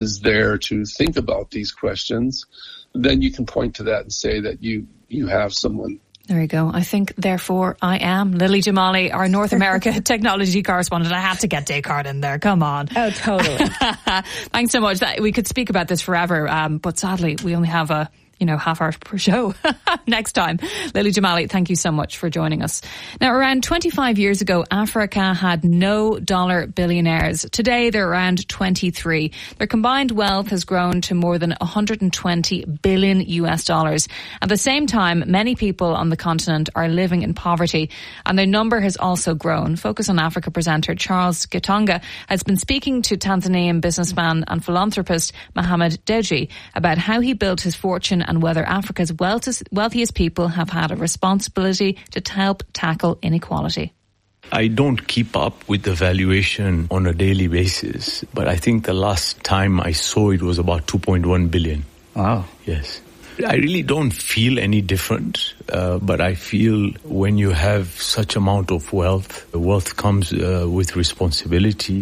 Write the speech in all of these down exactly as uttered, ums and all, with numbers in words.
is there to think about these questions, then you can point to that and say that you, you have someone. There you go. I think, therefore, I am Lily Jamali, our North America technology correspondent. I had to get Descartes in there. Come on. Oh, totally. Thanks so much. We could speak about this forever, um, but sadly, we only have a you know, half hour per show next time. Lily Jamali, thank you so much for joining us. Now, around twenty-five years ago, Africa had no dollar billionaires. Today, they're around twenty-three. Their combined wealth has grown to more than one hundred twenty billion U S dollars. At the same time, many people on the continent are living in poverty, and their number has also grown. Focus on Africa presenter Charles Gitonga has been speaking to Tanzanian businessman and philanthropist Mohamed Dewji about how he built his fortune and whether Africa's wealthiest people have had a responsibility to help tackle inequality. I don't keep up with the valuation on a daily basis, but I think the last time I saw it was about two point one billion. Wow. Yes. I really don't feel any different, uh, but I feel when you have such amount of wealth, wealth comes uh, with responsibility.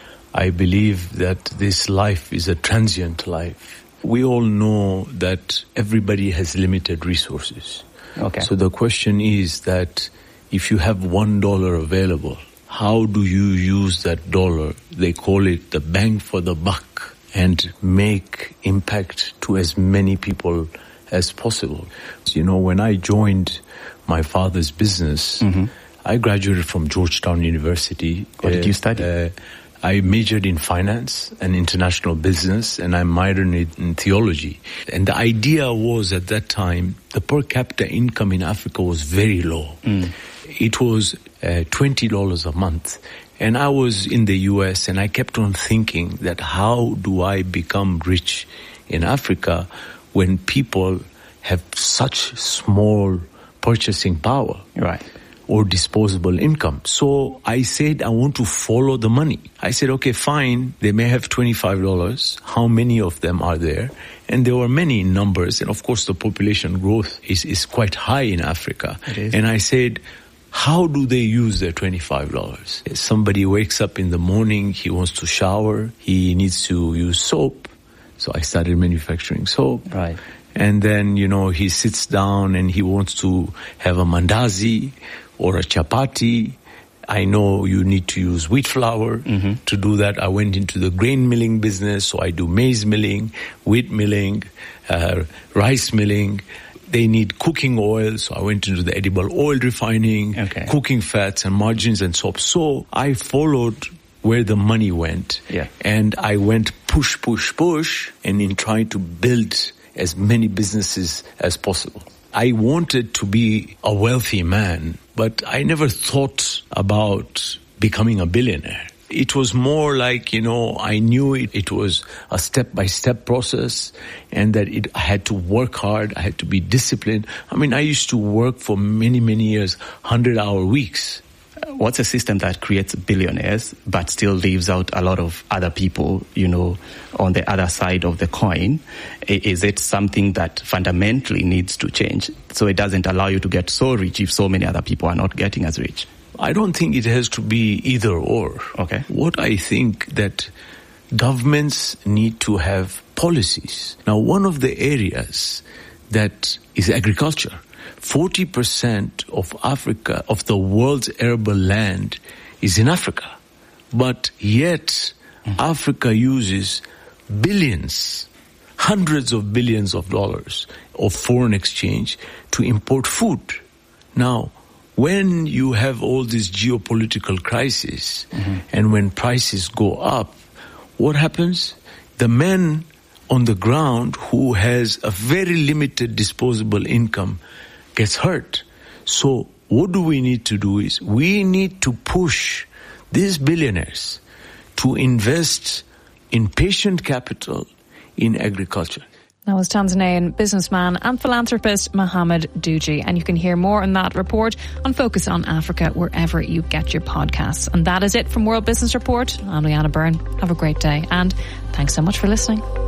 I believe that this life is a transient life. We all know that everybody has limited resources. Okay. So the question is that if you have one dollar available, how do you use that dollar? They call it the bang for the buck, and make impact to as many people as possible. You know, when I joined my father's business, mm-hmm. I graduated from Georgetown University. What uh, did you study? Uh, I majored in finance and international business, and I minored in, in theology. And the idea was at that time, the per capita income in Africa was very low. Mm. It was uh, twenty dollars a month. And I was in the U S and I kept on thinking that how do I become rich in Africa when people have such small purchasing power? Right. Or disposable income. So I said, I want to follow the money. I said, okay, fine. They may have twenty-five dollars. How many of them are there? And there were many numbers. And of course, the population growth is, is quite high in Africa. It is. And I said, how do they use their twenty-five dollars? Somebody wakes up in the morning, he wants to shower, he needs to use soap. So I started manufacturing soap. Right. And then, you know, he sits down and he wants to have a mandazi or a chapati. I know you need to use wheat flour. Mm-hmm. To do that, I went into the grain milling business. So I do maize milling, wheat milling, uh, rice milling. They need cooking oil. So I went into the edible oil refining, okay. cooking fats and margarines and soap. So I followed where the money went. Yeah. And I went push, push, push, and in trying to build as many businesses as possible. I wanted to be a wealthy man, but I never thought about becoming a billionaire. It was more like, you know, I knew it, it was a step-by-step process and that it, I had to work hard, I had to be disciplined. I mean, I used to work for many, many years, hundred-hour weeks. What's a system that creates billionaires but still leaves out a lot of other people, you know, on the other side of the coin? Is it something that fundamentally needs to change so it doesn't allow you to get so rich if so many other people are not getting as rich? I don't think it has to be either or. Okay. What I think that governments need to have policies. Now, one of the areas that is agriculture. forty percent of Africa, of the world's arable land, is in Africa. But yet, mm-hmm. Africa uses billions, hundreds of billions of dollars of foreign exchange to import food. Now, when you have all this geopolitical crisis, mm-hmm. and when prices go up, what happens? The man on the ground who has a very limited disposable income gets hurt. So what do we need to do is we need to push these billionaires to invest in patient capital in agriculture. That was Tanzanian businessman and philanthropist Mohamed Dewji. And you can hear more on that report on Focus on Africa wherever you get your podcasts. And that is it from World Business Report. I'm Leanna Byrne. Have a great day and thanks so much for listening.